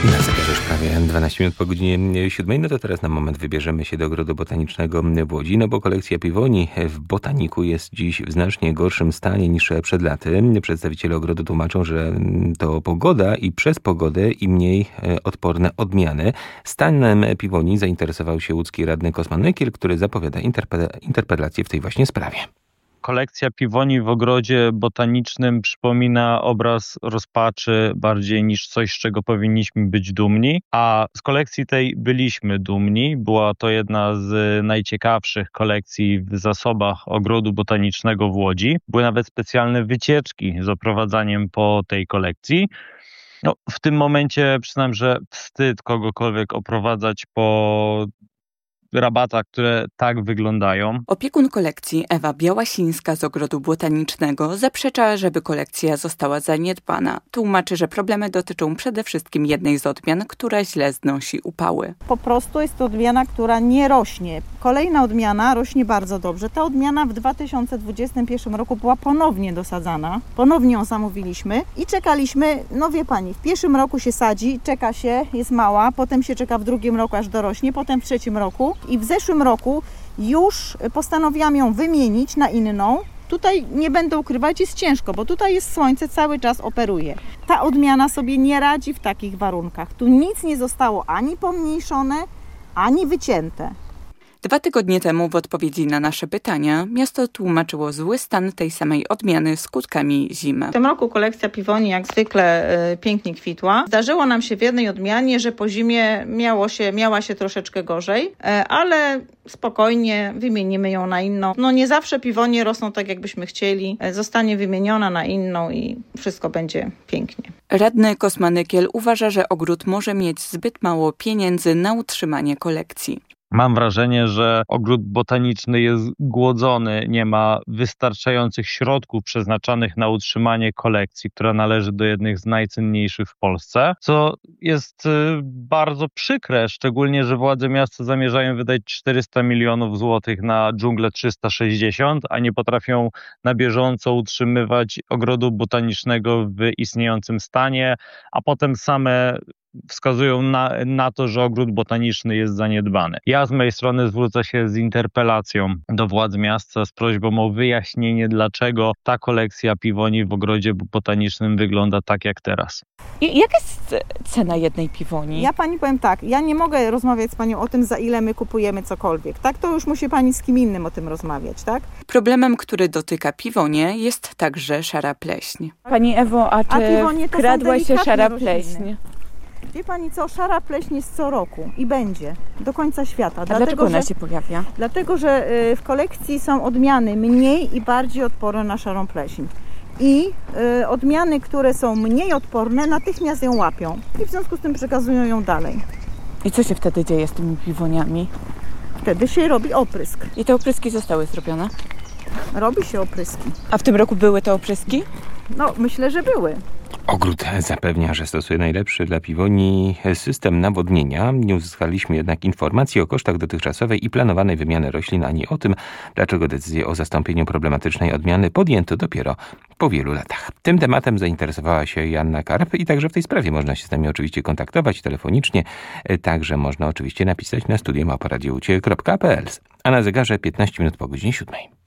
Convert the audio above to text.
Na zegarze już prawie 12 minut po godzinie 7. No to teraz na moment wybierzemy się do Ogrodu Botanicznego w Łodzi, no bo kolekcja piwoni w Botaniku jest dziś w znacznie gorszym stanie niż przed laty. Przedstawiciele ogrodu tłumaczą, że to pogoda i przez pogodę i mniej odporne odmiany. Stanem piwoni zainteresował się łódzki radny Kosma Nykiel, który zapowiada interpelację w tej właśnie sprawie. Kolekcja piwoni w ogrodzie botanicznym przypomina obraz rozpaczy bardziej niż coś, z czego powinniśmy być dumni, a z kolekcji tej byliśmy dumni. Była to jedna z najciekawszych kolekcji w zasobach ogrodu botanicznego w Łodzi. Były nawet specjalne wycieczki z oprowadzaniem po tej kolekcji. No, w tym momencie przyznam, że wstyd kogokolwiek oprowadzać po rabatach, które tak wyglądają. Opiekun kolekcji Ewa Białasińska z Ogrodu Botanicznego zaprzecza, żeby kolekcja została zaniedbana. Tłumaczy, że problemy dotyczą przede wszystkim jednej z odmian, która źle znosi upały. Po prostu jest to odmiana, która nie rośnie. Kolejna odmiana rośnie bardzo dobrze. Ta odmiana w 2021 roku była ponownie dosadzana. Ponownie ją zamówiliśmy i czekaliśmy, no wie pani, w pierwszym roku się sadzi, czeka się, jest mała, potem się czeka w drugim roku, aż dorośnie, potem w trzecim roku. I w zeszłym roku już postanowiłam ją wymienić na inną. Tutaj nie będę ukrywać, jest ciężko, bo tutaj jest słońce, cały czas operuje. Ta odmiana sobie nie radzi w takich warunkach. Tu nic nie zostało ani pomniejszone, ani wycięte. 2 tygodnie temu w odpowiedzi na nasze pytania miasto tłumaczyło zły stan tej samej odmiany skutkami zimy. W tym roku kolekcja piwoni jak zwykle pięknie kwitła. Zdarzyło nam się w jednej odmianie, że po zimie miała się troszeczkę gorzej, ale spokojnie wymienimy ją na inną. No nie zawsze piwonie rosną tak, jakbyśmy chcieli. Zostanie wymieniona na inną i wszystko będzie pięknie. Radny Kosma Nykiel uważa, że ogród może mieć zbyt mało pieniędzy na utrzymanie kolekcji. Mam wrażenie, że ogród botaniczny jest głodzony, nie ma wystarczających środków przeznaczanych na utrzymanie kolekcji, która należy do jednych z najcenniejszych w Polsce, co jest bardzo przykre, szczególnie, że władze miasta zamierzają wydać 400 milionów złotych na dżunglę 360, a nie potrafią na bieżąco utrzymywać ogrodu botanicznego w istniejącym stanie, a potem same wskazują na to, że ogród botaniczny jest zaniedbany. Ja z mojej strony zwrócę się z interpelacją do władz miasta z prośbą o wyjaśnienie, dlaczego ta kolekcja piwoni w ogrodzie botanicznym wygląda tak jak teraz. I jaka jest cena jednej piwoni? Ja pani powiem tak, ja nie mogę rozmawiać z panią o tym, za ile my kupujemy cokolwiek, tak? To już musi pani z kim innym o tym rozmawiać, tak? Problemem, który dotyka piwonie, jest także szara pleśń. Pani Ewo, a czy wkradła się szara pleśń? Wie pani co, szara pleśń jest co roku i będzie do końca świata. A dlaczego ona się pojawia? Dlatego, że w kolekcji są odmiany mniej i bardziej odporne na szarą pleśń. I odmiany, które są mniej odporne, natychmiast ją łapią i w związku z tym przekazują ją dalej. I co się wtedy dzieje z tymi piwoniami? Wtedy się robi oprysk. I te opryski zostały zrobione? Robi się opryski. A w tym roku były te opryski? No, myślę, że były. Ogród zapewnia, że stosuje najlepszy dla piwoni system nawodnienia. Nie uzyskaliśmy jednak informacji o kosztach dotychczasowej i planowanej wymiany roślin, ani o tym, dlaczego decyzję o zastąpieniu problematycznej odmiany podjęto dopiero po wielu latach. Tym tematem zainteresowała się Joanna Karp i także w tej sprawie można się z nami oczywiście kontaktować telefonicznie. Także można oczywiście napisać na studio@radioucie.pl. A na zegarze 15 minut po godzinie 7.